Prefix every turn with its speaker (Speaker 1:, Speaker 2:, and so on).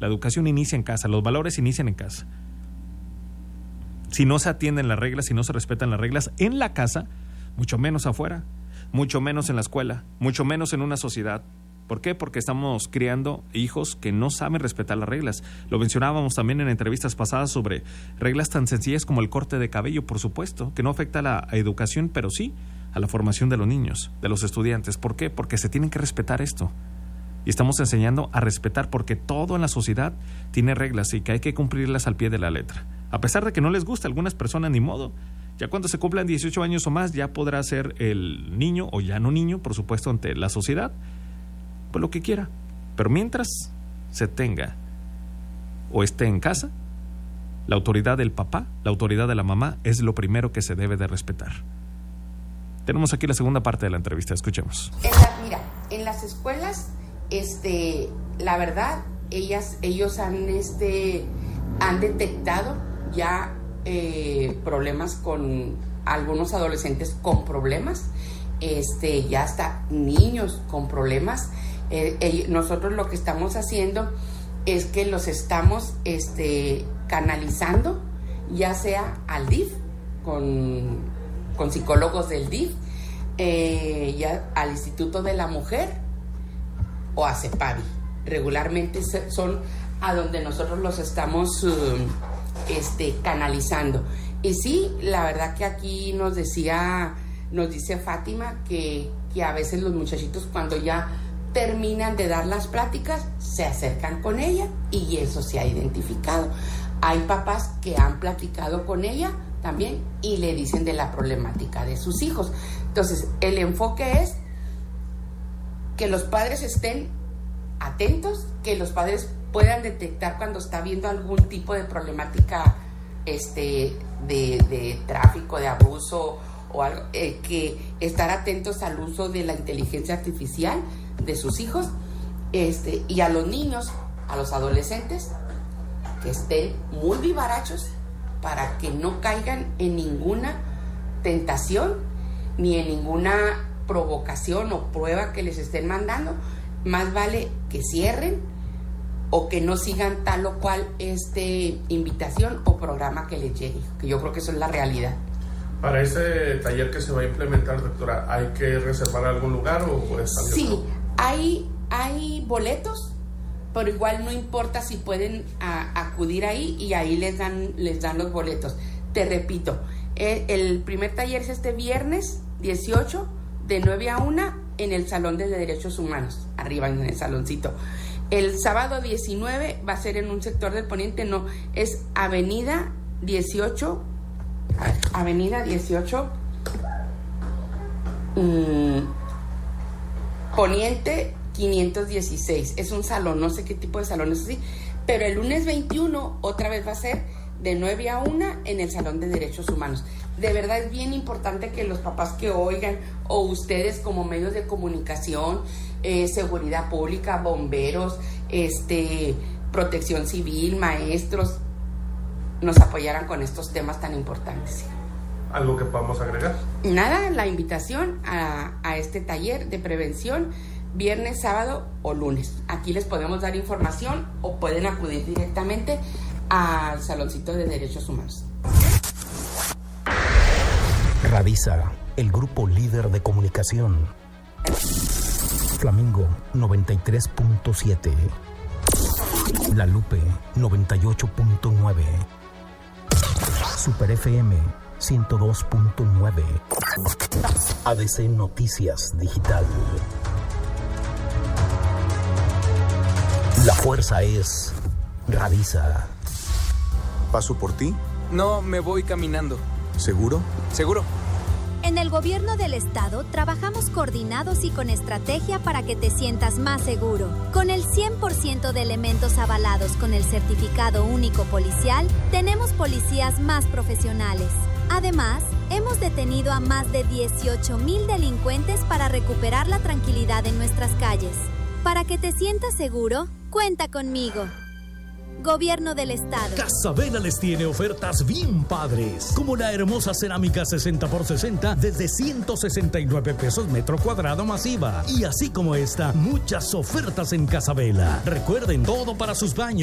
Speaker 1: La educación inicia en casa, los valores inician en casa. Si no se atienden las reglas, si no se respetan las reglas en la casa, mucho menos afuera, mucho menos en la escuela, mucho menos en una sociedad. ¿Por qué? Porque estamos criando hijos que no saben respetar las reglas. Lo mencionábamos también en entrevistas pasadas sobre reglas tan sencillas como el corte de cabello, por supuesto, que no afecta a la educación, pero sí a la formación de los niños, de los estudiantes. ¿Por qué? Porque se tienen que respetar esto. Y estamos enseñando a respetar porque todo en la sociedad tiene reglas y que hay que cumplirlas al pie de la letra. A pesar de que no les gusta a algunas personas, ni modo. Ya cuando se cumplan 18 años o más, ya podrá ser el niño, o ya no niño, por supuesto, ante la sociedad, pues lo que quiera. Pero mientras se tenga o esté en casa, la autoridad del papá, la autoridad de la mamá, es lo primero que se debe de respetar. Tenemos aquí la segunda parte de la entrevista, escuchemos.
Speaker 2: Mira, en las escuelas, la verdad, ellos han detectado ya problemas con algunos adolescentes con problemas, ya hasta niños con problemas. Nosotros lo que estamos haciendo es que los estamos canalizando, ya sea al DIF, con psicólogos del DIF, ya al Instituto de la Mujer o a CEPAVI. Regularmente son a donde nosotros los estamos canalizando. Y sí, la verdad que aquí nos dice Fátima que a veces los muchachitos, cuando ya terminan de dar las pláticas, se acercan con ella, y eso se ha identificado. Hay papás que han platicado con ella también y le dicen de la problemática de sus hijos. Entonces, el enfoque es que los padres estén atentos, que los padres puedan detectar cuando está viendo algún tipo de problemática de tráfico, de abuso o algo, que estar atentos al uso de la inteligencia artificial de sus hijos, y a los niños, a los adolescentes, que estén muy vivarachos para que no caigan en ninguna tentación ni en ninguna provocación o prueba que les estén mandando. Más vale que cierren o que no sigan tal o cual invitación o programa que les llegue, que yo creo que eso es la realidad. Para ese taller que se va a implementar, doctora, ¿hay que reservar algún lugar o puede estar abierto? Sí, hay boletos, pero igual no importa si pueden acudir ahí, y ahí les dan los boletos. Te repito, el primer taller es este viernes 18 de 9 a 1 en el Salón de Derechos Humanos, arriba en el saloncito. El sábado 19 va a ser en un sector del Poniente, no, es Avenida 18, Poniente 516. Es un salón, no sé qué tipo de salón es así, pero el lunes 21 otra vez va a ser de 9 a 1 en el Salón de Derechos Humanos. De verdad es bien importante que los papás que oigan, o ustedes como medios de comunicación, seguridad pública, bomberos, protección civil, maestros, nos apoyaran con estos temas tan importantes. ¿Algo que podamos agregar? Nada, la invitación a este taller de prevención, viernes, sábado o lunes. Aquí les podemos dar información o pueden acudir directamente al Saloncito de Derechos Humanos.
Speaker 3: Radisa, el grupo líder de comunicación. Flamingo 93.7. La Lupe 98.9. Super FM 102.9. ADC Noticias Digital. La fuerza es Radisa.
Speaker 4: ¿Paso por ti?
Speaker 5: No, me voy caminando.
Speaker 4: ¿Seguro?
Speaker 5: Seguro.
Speaker 6: En el gobierno del estado trabajamos coordinados y con estrategia para que te sientas más seguro. Con el 100% de elementos avalados con el certificado único policial, tenemos policías más profesionales. Además, hemos detenido a más de 18,000 delincuentes para recuperar la tranquilidad en nuestras calles. Para que te sientas seguro, cuenta conmigo. Gobierno del Estado.
Speaker 7: Casabela les tiene ofertas bien padres, como la hermosa cerámica 60x60 desde 169 pesos metro cuadrado masiva. Y así como esta, muchas ofertas en Casabela. Recuerden, todo para sus baños.